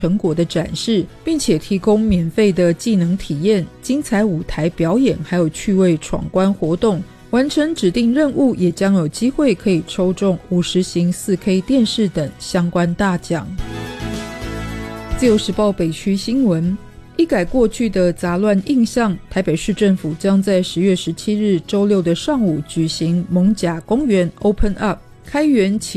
成果的展示，并且提供免费的技能体验、精彩舞台表演，还有趣味闯关活动。完成指定任务也将有机会可以抽中50型 4K 电视等相关大奖。自由时报北区新闻，一改过去的杂乱印象，台北市政府将在10月17日周六的上午举行艋舺公园 Open Up 开园启